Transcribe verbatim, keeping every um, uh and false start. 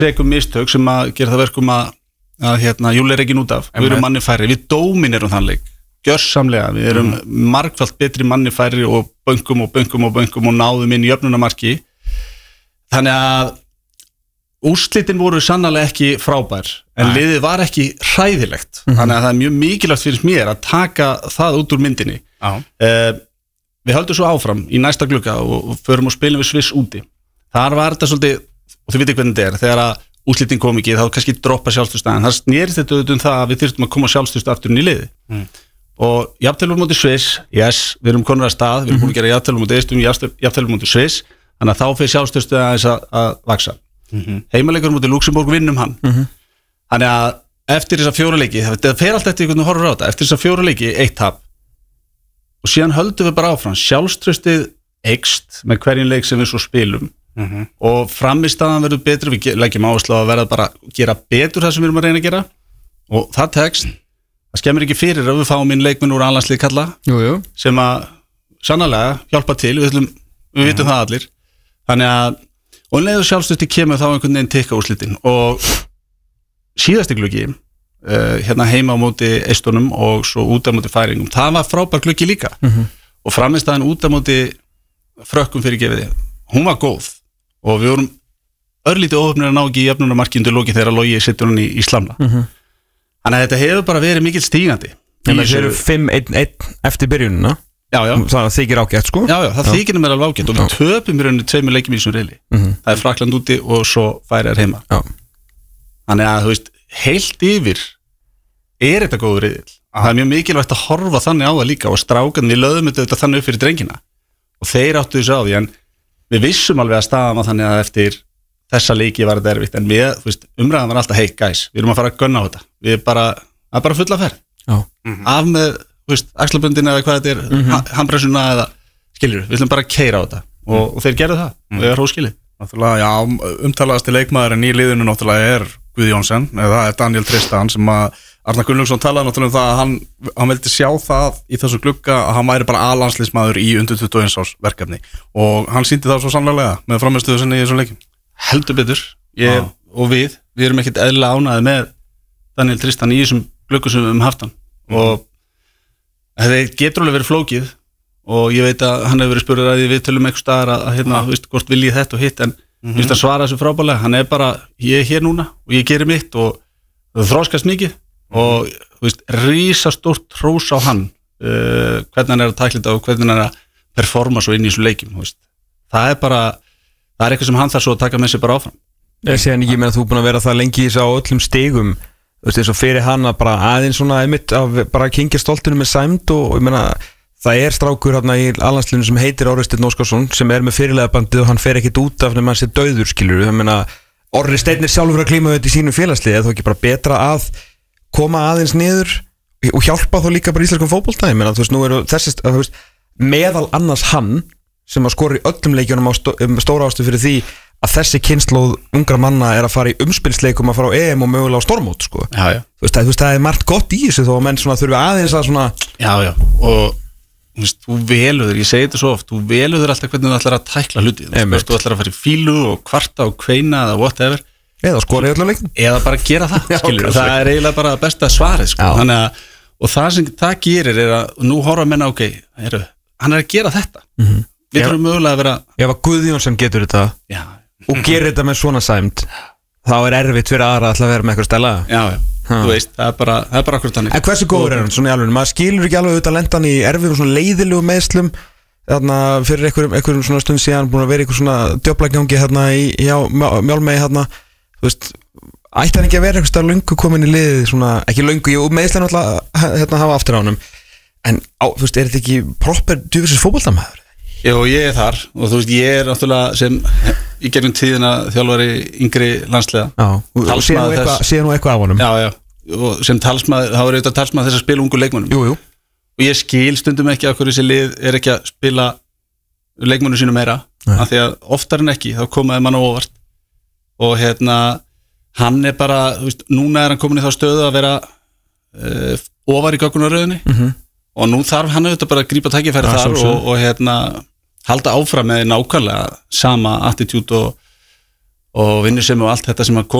trekum mistök sem að gera það verkum að, að hérna, Júli er ekki út af, við erum manni færri, við dóminerum þann leik, gjörsamlega, við erum mm. margfalt betri manni færri og böngum og böngum og böngum og náðum inn í jöfnunarmarki, þannig að úrslitin voru sannarlega ekki frábær, en Nei. liðið var ekki hræðilegt, mm-hmm. þannig að það er mjög mikilvægt fyrir mér að taka það út úr myndinni. Uh, við höldum svo áfram í næsta glugga og, og förum og spilum við Sviss úti. Þar var þetta svolítið, og þið vitið hvernig þetta er, þegar að úrslitin kom ekki, þá kannski droppa sjálfstöðstæðan. Það snerist þetta auðvitað um það að við þyrftum að koma sjálfstöðst aftur inn í liði. Mm. Og jafntefli móti Sviss, yes, við erum konur að stað, við erum búin að gera jafntefli móti Eistum, jafntefli móti Sviss, þannig að þá fer sjálfstöðstöð aðeins að, að vaksa. Mm-hmm. Heimaleikur mútið Luxemburg vinnum hann mm-hmm. Þannig að eftir þessa fjóra leiki, það fer allt eftir hvernig horfur á þetta, eftir þessa fjóra leiki eitt tap og síðan höldum við bara áfram, sjálfstraustið eykst með hverjum leik sem við svo spilum mm-hmm. og frammistaðan verður betri, við leggjum áherslu á að verða bara að gera betur það sem við erum að reyna að gera og það tekst, það skemmir ekki fyrir að við fáum inn leikmenn úr annarslið kalla jú, jú. sem að sannarlega hjálpa til, við, ætlum, við vitum mm-hmm. það allir, þannig að og um leið og sjálfstöðti kemur þá einhvern veginn tikka úrslitin og síðasti gluggi uh, hérna heima á móti Eistunum og svo út á móti Færingum, það var frábær gluggi líka mm-hmm. og framistæðan út á móti Frökkum fyrir gefiði, hún var góð og við vorum örlítið óöfnir að ná ekki í jöfnunarmarki undir loki þegar Logi sittur hún í, í slamna mm-hmm. þannig að þetta hefur bara verið mikill stígandi en það eru fimm eitt eitt eftir byrjunina Já, já. Það þykir ágætt sko Já, já, það já. þykir mér alveg ágætt og við töpum í rauninni tveimur leikjum í þessum riðli mm-hmm. Það er Frakkland úti og svo Færeyjar er heima já. Þannig að, þú veist, heilt yfir er þetta góður riðil Það er mjög mikilvægt að horfa þannig á það líka og strákan, við lögðum þetta þannig upp fyrir drengina og þeir áttu þessu á því en við vissum alveg að staðan var þannig að eftir þessa leiki var þetta erfitt en við, þú veist, umræðan var alltaf hey guys, við erum að fara að gunna á þetta við bara, að bara fulla ferð mm-hmm. af með axlaböndin eða hvað þetta er mm-hmm. handbremsuna eða skiljur, við ætlum bara að keyra á þetta og, mm. og þeir gerðu það mm. og það er hróskilið Náttúrulega, já, umtalaðasti leikmaðurinn í liðinu náttúrulega er Guði Jónsson eða er Daniel Tristan sem að Arnar Gunnlaugsson talaði náttúrulega um það að hann, hann veldi sjá það í þessu glugga að hann væri bara A-landsliðsmaður í undir tuttugu og eins árs verkefni og hann sýndi það svo sannlega með frammistöðu sinni í þessum leikum heldur betur ég, og við, við erum ekkert eðlilega ánægði með Daniel Tristan í þessum gluggum sem við um haft hann mm. og það getur alveg verið flókið og ég veit að hann hefur verið spurður að við tölum eitthvað staðar að, að hérna, ja. veist, hvort vil ég þetta og hitt en mm-hmm. veist, að svara þessu frábælega, hann er bara ég er hér núna og ég gerir mitt og það þróskast mikið mm-hmm. og veist, rísastórt hrós á hann uh, hvernig hann er að tækla þetta og hvernig hann er að performa svo inn í þessu leikjum veist. Það er bara, það er eitthvað sem hann þarf svo að taka með sig bara áfram Ég sé hann ekki með að þú er búin að vera það lengi í þessu á öllum stigum Þú veist, eins og fyrir hann að bara aðeins svona einmitt að bara kynkja stoltinu með sæmd og ég meina, það er strákur hérna í allanslinu sem heitir Orri Steinn Óskarsson sem er með fyrirliðabandið og hann fer ekkit út af nema hann sé dauður, skilur ég meina, Orri Steinn er sjálfur að klíma þetta í sínu félagslið, er þá ekki bara betra að koma aðeins niður og hjálpa þá líka bara íslenskum fótbolta, ég meina, þú veist, nú eru þessi, þú veist, meðal annars hann sem að skora í öllum leikjunum á stó, stóra ástu fyrir því að þessi kynslóð ungra manna er að fara í umspilsleikum að fara á E M og mögulega á stórmót sko. Já, já. Þú veist, það, þú veist, það er margt gott í þessu þó að menn svona þurfi aðeins að svona Já, já, og þú veist, þú veluður, ég segi þetta svo oft, þú veluður alltaf hvernig þú ætlar að tækla hluti þú veist, þú ætlar að fara í fílu og kvarta og kveina eða whatever eða skora í öllu leikum eða bara gera það, skilur, já, það er eiginlega bara besta svarið sko. Þannig að, og það sem það gerir er að nú horfa menna, ok, heru, hann er að gera þetta mm-hmm. Við þurfum mögulega að vera Ef að Guði Jónsson getur þetta já. og gerir þetta með svona sæmd þá er erfitt fyrir aðra að vera með eitthvað stæla Já, já, ha. Þú veist, það er bara, það er bara akkurat þannig En hversu góður er hann, svona í alveg, maður skilur ekki alveg auðvitað lendan í erfið og svona leiðilegu meðslum þarna fyrir einhverjum, einhverjum svona stund síðan búin að vera eitthvað svona djöflagangi hérna í, já, Mjálmey hérna þú veist, ætti hann ekki að vera eitthvað stað löngu komin í liðið, svona, ekki löngu og meðslan alltaf hérna hafa aftur á honum en á, þú veist, er þetta ekki proper djöfisins fótboltamaður? Já, ég er þar og þú veist, ég er náttúrulega sem í gegnum tíðina þjálfari yngri landsliða Já, og síðan nú eitthvað af honum Já, já, og sem talsmaður, þá er auðvitað talsmaður þess að spila ungu leikmönnum Jú, jú Og ég skil stundum ekki af hverju þessi lið er ekki að spila leikmönnum sínu meira Nei. Af því að oftar en ekki, þá komaði mann á óvart og hérna, hann er bara, þú veist, núna er hann komin í þá stöðu að vera uh, ofar í göggunarröðinni mm-hmm. og nú þarf hann auðvitað bara að grípa tækifæri ja, þar og, og hérna halda áfram með nákvæmlega sama attitút og, og vinnusemi og allt þetta sem að kom